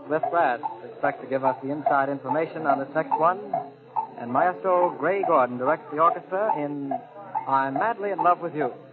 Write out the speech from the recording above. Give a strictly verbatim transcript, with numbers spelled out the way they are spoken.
Cliff Brass expects to give us the inside information on this next one. And Maestro Gray Gordon directs the orchestra in I'm Madly in Love with You.